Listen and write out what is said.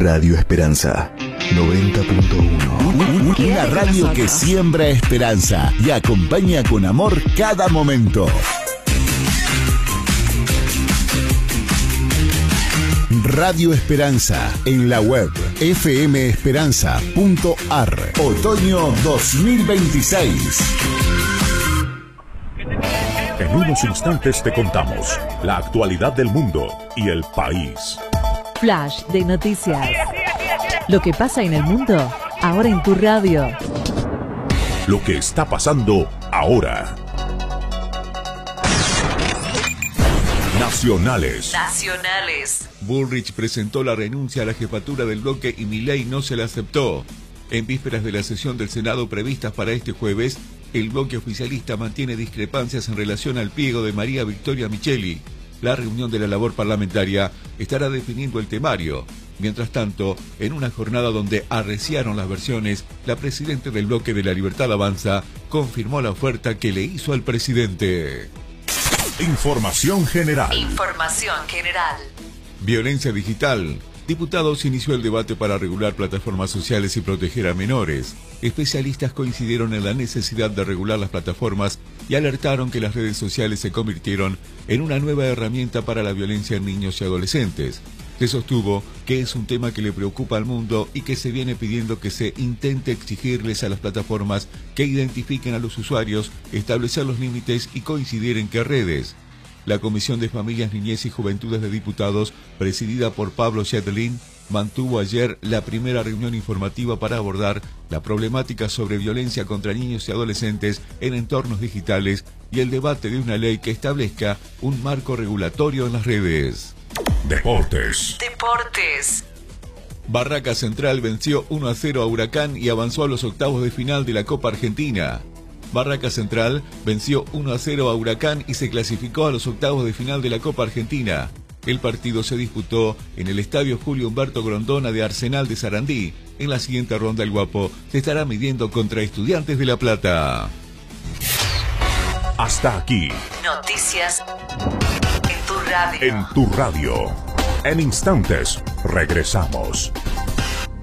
Radio Esperanza 90.1. Una radio que siembra esperanza y acompaña con amor cada momento. Radio Esperanza en la web fmesperanza.ar. Otoño 2026. En unos instantes te contamos la actualidad del mundo y el país. Flash de noticias. Lo que pasa en el mundo, ahora en tu radio. Lo que está pasando ahora. Nacionales. Bullrich presentó la renuncia a la jefatura del bloque y Milei no se la aceptó. En vísperas de la sesión del Senado previstas para este jueves, el bloque oficialista mantiene discrepancias en relación al pliego de María Victoria Micheli. La reunión de la labor parlamentaria estará definiendo el temario. Mientras tanto, en una jornada donde arreciaron las versiones, la presidenta del bloque de la Libertad Avanza confirmó la oferta que le hizo al presidente. Información general. Violencia digital. Diputados inició el debate para regular plataformas sociales y proteger a menores. Especialistas coincidieron en la necesidad de regular las plataformas y alertaron que las redes sociales se convirtieron en una nueva herramienta para la violencia en niños y adolescentes. Se sostuvo que es un tema que le preocupa al mundo y que se viene pidiendo que se intente exigirles a las plataformas que identifiquen a los usuarios, establecer los límites y coincidir en qué redes. La Comisión de Familias, Niñez y Juventudes de Diputados, presidida por Pablo Schedelin, mantuvo ayer la primera reunión informativa para abordar la problemática sobre violencia contra niños y adolescentes en entornos digitales y el debate de una ley que establezca un marco regulatorio en las redes. Deportes. Barraca Central venció 1-0 a Huracán y avanzó a los octavos de final de la Copa Argentina. Barraca Central venció 1-0 a Huracán y se clasificó a los octavos de final de la Copa Argentina. El partido se disputó en el estadio Julio Humberto Grondona de Arsenal de Sarandí. En la siguiente ronda el Guapo se estará midiendo contra Estudiantes de La Plata. Hasta aquí. Noticias en tu radio. En tu radio. En instantes regresamos.